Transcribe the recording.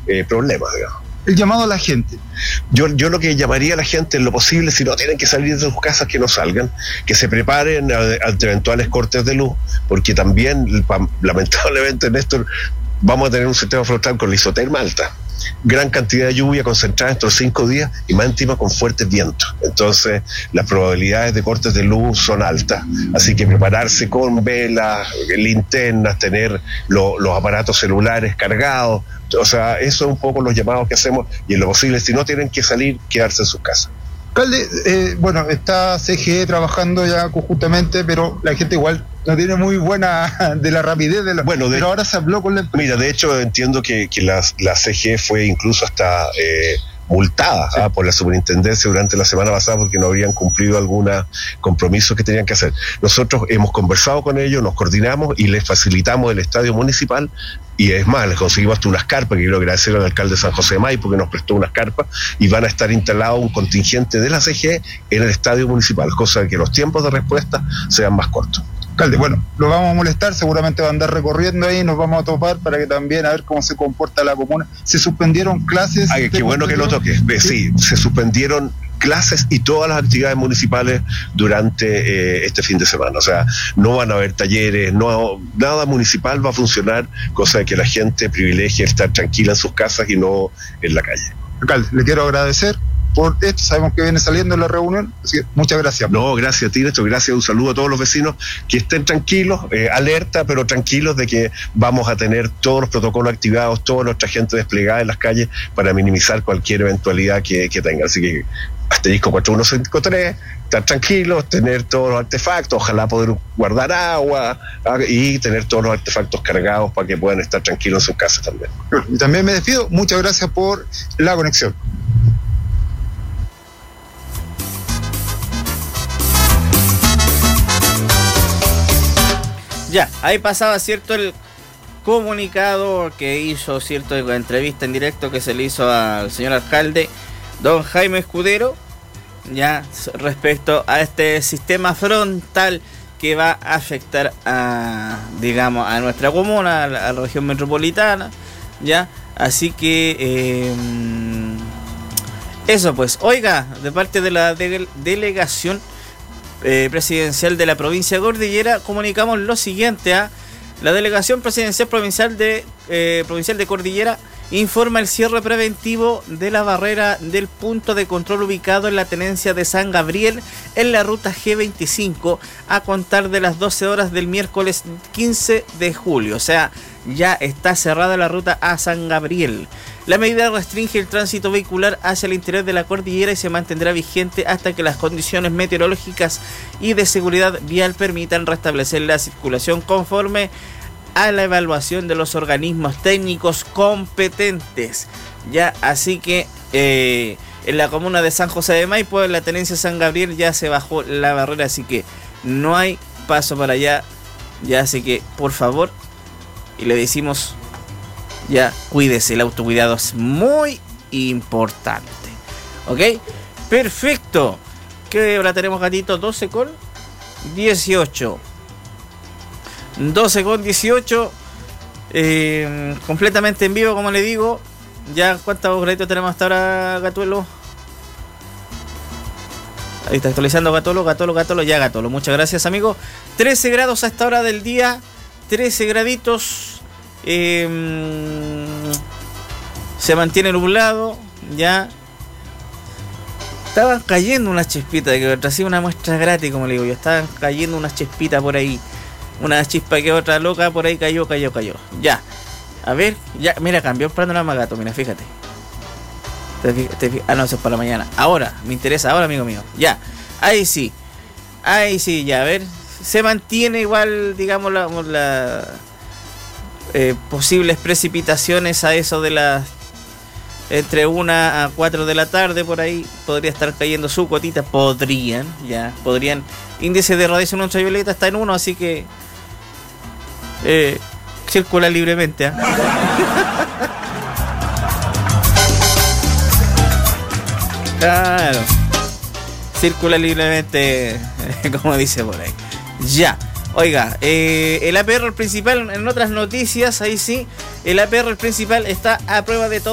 problemas, digamos. El llamado a la gente. Yo lo que llamaría a la gente en lo posible, si no tienen que salir de sus casas, que no salgan, que se preparen ante eventuales cortes de luz, porque también, lamentablemente, Néstor, vamos a tener un sistema frontal con la isoterma alta. Gran cantidad de lluvia concentrada estos 5 días y más encima con fuertes vientos. Entonces, las probabilidades de cortes de luz son altas. Así que prepararse con velas, linternas, tener los aparatos celulares cargados. O sea, eso es un poco los llamados que hacemos y en lo posible, si no tienen que salir, quedarse en sus casas. Alcalde, bueno, está CGE trabajando ya conjuntamente, pero la gente igual no tiene muy buena de la rapidez de la... Bueno, pero ahora se habló con la empresa. Mira, de hecho entiendo que la CGE fue incluso hasta multada por la superintendencia durante la semana pasada porque no habían cumplido algún compromiso que tenían que hacer. Nosotros hemos conversado con ellos, nos coordinamos y les facilitamos el estadio municipal, y es más, les conseguimos hasta unas carpas, que quiero agradecer al alcalde de San José de Maipo porque nos prestó unas carpas, y van a estar instalados un contingente de la CGE en el estadio municipal, cosa de que los tiempos de respuesta sean más cortos. Alcalde, bueno, lo vamos a molestar, seguramente va a andar recorriendo ahí, nos vamos a topar para que también a ver cómo se comporta la comuna. Se suspendieron clases. Ay, qué bueno que lo toques. Sí, se suspendieron clases y todas las actividades municipales durante este fin de semana. O sea, no van a haber talleres, nada municipal va a funcionar, cosa de que la gente privilegie estar tranquila en sus casas y no en la calle. Alcalde, le quiero agradecer por esto, sabemos que viene saliendo la reunión, así que muchas gracias. No, gracias a ti, Néstor, gracias, un saludo a todos los vecinos, que estén tranquilos, alerta, pero tranquilos de que vamos a tener todos los protocolos activados, toda nuestra gente desplegada en las calles para minimizar cualquier eventualidad que tenga. Así que asterisco 4153, estar tranquilos, tener todos los artefactos, ojalá poder guardar agua y tener todos los artefactos cargados para que puedan estar tranquilos en sus casas también. Y también me despido, muchas gracias por la conexión. Ya, ahí pasaba, ¿cierto?, el comunicado que hizo, ¿cierto?, la entrevista en directo que se le hizo al señor alcalde, don Jaime Escudero, ya, respecto a este sistema frontal que va a afectar a, digamos, a nuestra comuna, a la región metropolitana, ya, así que, eso pues, oiga, de parte de la delegación presidencial de la provincia de Cordillera, comunicamos lo siguiente: la delegación presidencial provincial de Cordillera informa el cierre preventivo de la barrera del punto de control ubicado en la tenencia de San Gabriel en la ruta G25 a contar de las 12 horas del miércoles 15 de julio. O sea, ya está cerrada la ruta a San Gabriel. La medida restringe el tránsito vehicular hacia el interior de la cordillera y se mantendrá vigente hasta que las condiciones meteorológicas y de seguridad vial permitan restablecer la circulación conforme a la evaluación de los organismos técnicos competentes. Ya, así que en la comuna de San José de Maipo, en la tenencia San Gabriel, ya se bajó la barrera, así que no hay paso para allá. Ya, así que por favor, y le decimos, ya, cuídese, el autocuidado es muy importante. ¿Ok? Perfecto. ¿Qué hora tenemos, gatito? 12:18. 12:18. Completamente en vivo, como le digo. Ya, ¿cuántos graditos tenemos hasta ahora, Gatuelo? Ahí está actualizando Gatolo, ya Gatolo. Muchas gracias, amigo. 13 grados a esta hora del día. 13 graditos. Se mantiene nublado. Ya. Estaban cayendo unas chispitas, que hacía una muestra gratis, como le digo yo. Estaban cayendo unas chispitas por ahí. Una chispa que otra loca por ahí cayó. Ya. A ver, ya, mira, cambió el panorama, Gato, mira, fíjate. No, eso es para la mañana. Ahora, me interesa, ahora, amigo mío. Ya, ahí sí, ya, a ver. Se mantiene igual, digamos, las posibles precipitaciones a eso de las entre 1 a 4 de la tarde, por ahí podría estar cayendo su cotita. Podrían. Índice de radiación ultravioleta está en 1, así que circula libremente. Claro, circula libremente, como dice por ahí. Ya, oiga, el APR principal, en otras noticias, ahí sí, el APR principal está a prueba de todo.